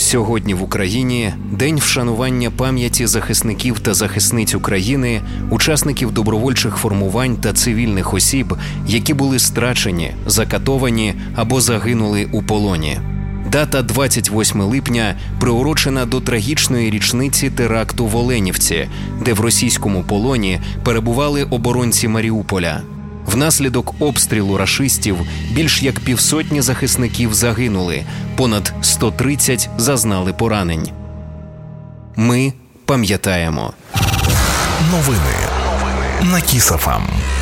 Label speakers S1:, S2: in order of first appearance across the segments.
S1: Сьогодні в Україні день вшанування пам'яті захисників та захисниць України, учасників добровольчих формувань та цивільних осіб, які були страчені, закатовані або загинули у полоні. Дата 28 липня приурочена до трагічної річниці теракту в Оленівці, де в російському полоні перебували оборонці Маріуполя. Внаслідок обстрілу рашистів більш як 500 захисників загинули, понад 130 зазнали поранень. Ми пам'ятаємо.
S2: Новини на Кіс.ФМ.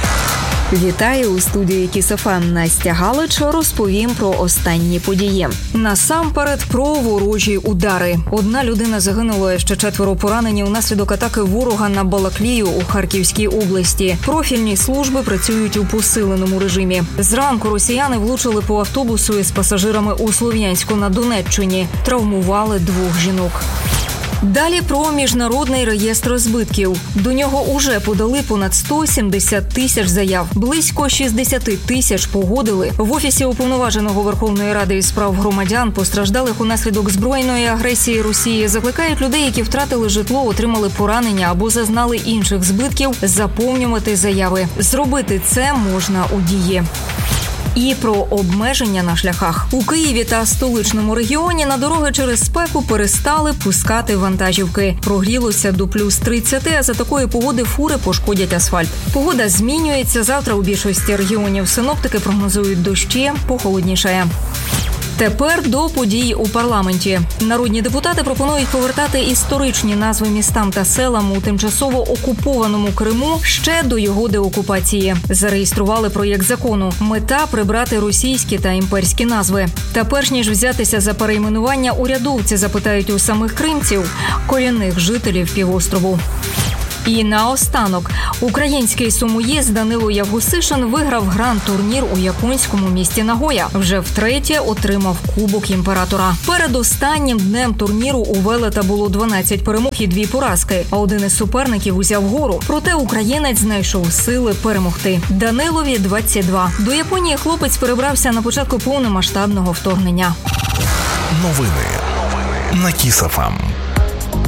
S3: Вітаю у студії Кіс.ФМ. Настя Галич. Розповім про останні події. Насамперед про ворожі удари. 1 людина загинула, ще 4 поранені унаслідок атаки ворога на Балаклію у Харківській області. Профільні служби працюють у посиленому режимі. Зранку росіяни влучили по автобусу із пасажирами у Слов'янську на Донеччині. Травмували 2 жінок. Далі про міжнародний реєстр збитків. До нього уже подали понад 170 тисяч заяв. Близько 60 тисяч погодили. В Офісі Уповноваженого Верховної Ради із прав громадян, постраждалих унаслідок збройної агресії Росії, закликають людей, які втратили житло, отримали поранення або зазнали інших збитків, заповнювати заяви. Зробити це можна у Дії. І про обмеження на шляхах. У Києві та столичному регіоні на дороги через спеку перестали пускати вантажівки. Прогрілося до плюс 30, а за такої погоди фури пошкодять асфальт. Погода змінюється. Завтра у більшості регіонів синоптики прогнозують дощі, похолоднішає. Тепер до подій у парламенті. Народні депутати пропонують повертати історичні назви містам та селам у тимчасово окупованому Криму ще до його деокупації. Зареєстрували проєкт закону. Мета – прибрати російські та імперські назви. Та перш ніж взятися за перейменування, урядовці запитають у самих кримців, корінних жителів півострову. І наостанок. Український сумоїст Данило Явгусишин виграв гранд-турнір у японському місті Нагоя. Вже втретє отримав Кубок імператора. Перед останнім днем турніру у велета було 12 перемог і 2 поразки, а один із суперників узяв гору. Проте українець знайшов сили перемогти. Данилові 22. До Японії хлопець перебрався на початку повномасштабного вторгнення.
S2: Новини на Кіс.ФМ.